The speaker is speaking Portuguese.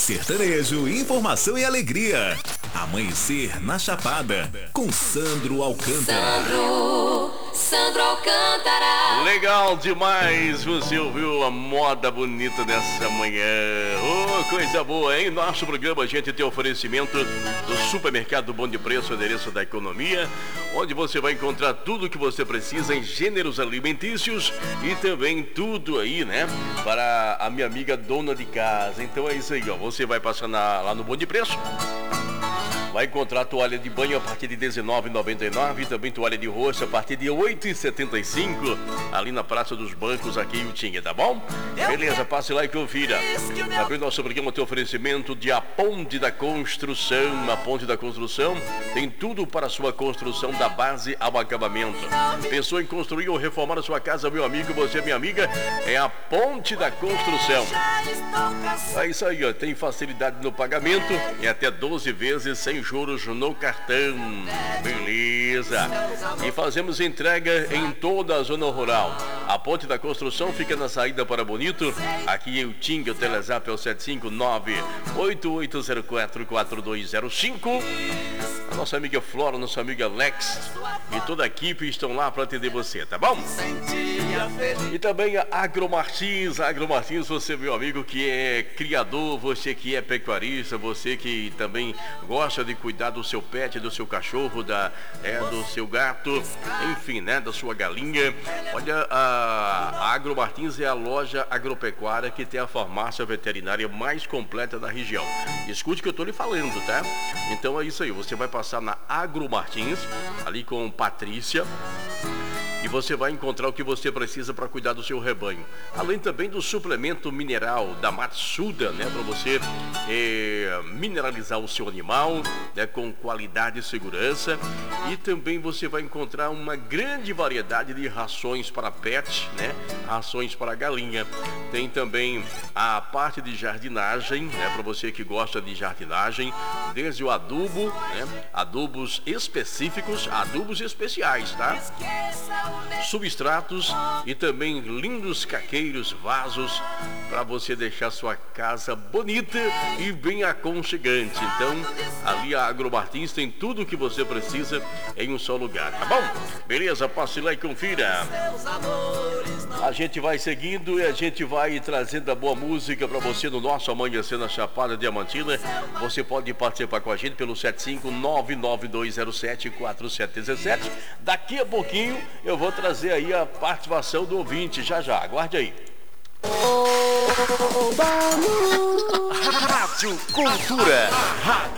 sertanejo, informação e alegria. Amanhecer na Chapada, com Sandro Alcântara. Sandro Alcântara. Legal demais, você ouviu a moda bonita dessa manhã. Oh, coisa boa, hein? Nosso programa, a gente tem oferecimento do Supermercado Bom de Preço, endereço da economia, onde você vai encontrar tudo o que você precisa em gêneros alimentícios e também tudo aí, né? Para a minha amiga dona de casa. Então é isso aí, ó. Você vai passar lá no Bom de Preço. Vai encontrar toalha de banho a partir de R$19,99 e também toalha de rosto a partir de R$8,75 ali na Praça dos Bancos, aqui em Utinga, tá bom? Beleza, passe lá e confira. Também nosso programa tem oferecimento de A Ponte da Construção. A Ponte da Construção tem tudo para a sua construção da base ao acabamento. Pensou em construir ou reformar a sua casa, meu amigo, você, minha amiga? É a Ponte da Construção. É isso aí, ó. Tem facilidade no pagamento e até 12 vezes sem juros no cartão. Beleza. E fazemos entrega em toda a zona rural. A Ponte da Construção fica na saída para Bonito, aqui em Utinga. O Telezap é o 759-8804-4205. A nossa amiga Flora, nossa amiga Alex e toda a equipe estão lá para atender você, tá bom? E também a Agromartins. A Agromartins, você, meu amigo, que é criador, você que é pecuarista, você que também gosta de cuidar do seu pet, do seu cachorro, do seu gato, enfim, né, da sua galinha. Olha, a Agromartins é a loja agropecuária que tem a farmácia veterinária mais completa da região. Escute o que eu tô lhe falando, tá? Então é isso aí, você vai passar na Agromartins, ali com Patrícia, e você vai encontrar o que você precisa para cuidar do seu rebanho. Além também do suplemento mineral da Matsuda, né? Para você mineralizar o seu animal, né? Com qualidade e segurança. E também você vai encontrar uma grande variedade de rações para pet, né? Rações para galinha. Tem também a parte de jardinagem, né? Para você que gosta de jardinagem, desde o adubo, né? Adubos específicos, adubos especiais, tá? Substratos e também lindos caqueiros, vasos para você deixar sua casa bonita e bem aconchegante. Então, ali a Agromartins tem tudo o que você precisa em um só lugar, tá bom? Beleza? Passe lá e confira. A gente vai seguindo e a gente vai trazendo a boa música para você no nosso Amanhecer na Chapada Diamantina. Você pode participar com a gente pelo 75992074717. Daqui a pouquinho eu vou trazer aí a participação do ouvinte, já, aguarde aí. Rádio Cultura.